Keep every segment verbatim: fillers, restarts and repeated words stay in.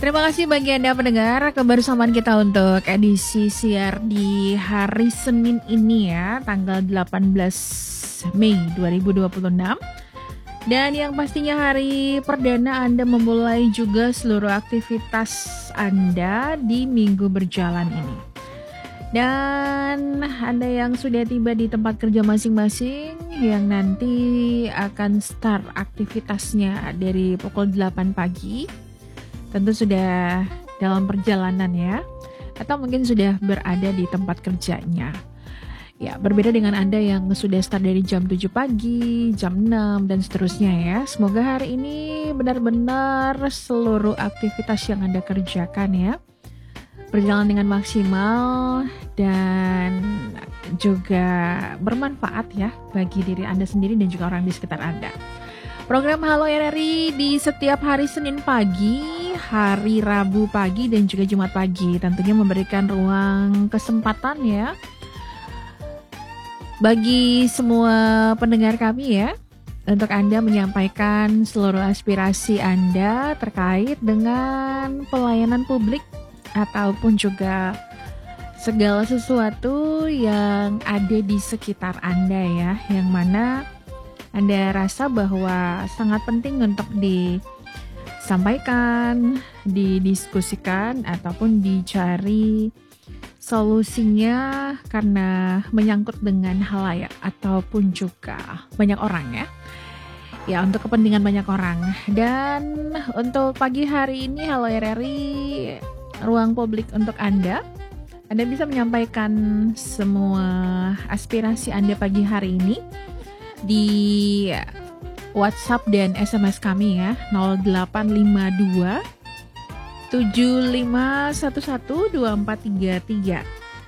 Terima kasih bagi Anda pendengar kebersamaan kita untuk edisi siar di hari Senin ini ya, tanggal delapan belas Mei dua ribu dua puluh enam. Dan yang pastinya hari perdana Anda memulai juga seluruh aktivitas Anda di minggu berjalan ini. Dan Anda yang sudah tiba di tempat kerja masing-masing yang nanti akan start aktivitasnya dari pukul delapan pagi, tentu sudah dalam perjalanan ya, atau mungkin sudah berada di tempat kerjanya. Ya, berbeda dengan Anda yang sudah start dari jam tujuh pagi, jam enam, dan seterusnya ya. Semoga hari ini benar-benar seluruh aktivitas yang Anda kerjakan ya, berjalan dengan maksimal dan juga bermanfaat ya bagi diri Anda sendiri dan juga orang di sekitar Anda. Program Halo R R I di setiap hari Senin pagi, hari Rabu pagi, dan juga Jumat pagi tentunya memberikan ruang kesempatan ya bagi semua pendengar kami ya, untuk Anda menyampaikan seluruh aspirasi Anda terkait dengan pelayanan publik ataupun juga segala sesuatu yang ada di sekitar Anda ya, yang mana Anda rasa bahwa sangat penting untuk disampaikan, didiskusikan, ataupun dicari solusinya karena menyangkut dengan halayak ataupun juga banyak orang ya. Ya, untuk kepentingan banyak orang. Dan untuk pagi hari ini Halo R R I, ruang publik untuk Anda. Anda bisa menyampaikan semua aspirasi Anda pagi hari ini di WhatsApp dan S M S kami ya, nol delapan lima dua tujuh lima satu satu dua empat tiga tiga.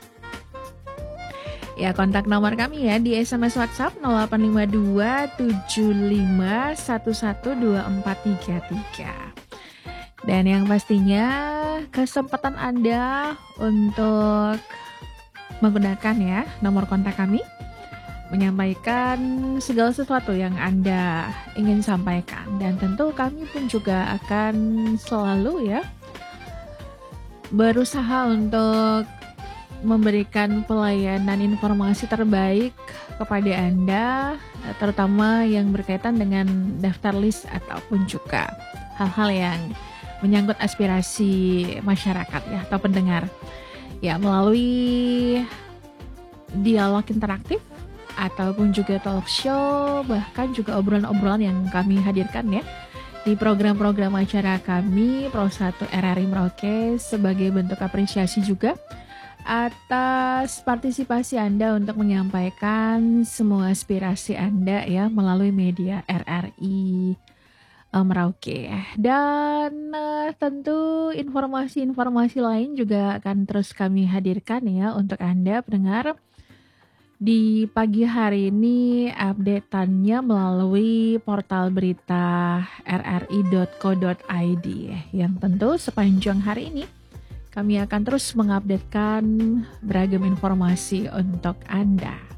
Ya, kontak nomor kami ya di S M S WhatsApp nol delapan lima dua tujuh lima satu satu dua empat tiga tiga. Dan yang pastinya kesempatan Anda untuk menggunakan ya nomor kontak kami, menyampaikan segala sesuatu yang Anda ingin sampaikan. Dan tentu kami pun juga akan selalu ya berusaha untuk memberikan pelayanan informasi terbaik kepada Anda, terutama yang berkaitan dengan daftar list ataupun juga hal-hal yang menyangkut aspirasi masyarakat ya atau pendengar. Ya, melalui dialog interaktif ataupun juga talk show, bahkan juga obrolan-obrolan yang kami hadirkan ya di program-program acara kami Pro satu R R I Merauke, sebagai bentuk apresiasi juga atas partisipasi Anda untuk menyampaikan semua aspirasi Anda ya melalui media R R I Merauke. Dan uh, tentu informasi-informasi lain juga akan terus kami hadirkan ya untuk Anda pendengar di pagi hari ini, update-annya melalui portal berita r r i dot co dot i d, yang tentu sepanjang hari ini kami akan terus mengupdatekan beragam informasi untuk Anda.